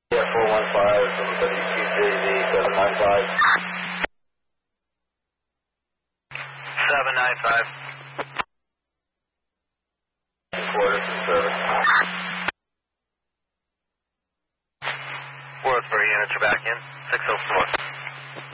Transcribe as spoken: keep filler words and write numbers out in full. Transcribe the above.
Yeah, four one five from W Q three Z seven nine five. seven nine five. Quarters in service. four oh three units are back in. six oh four.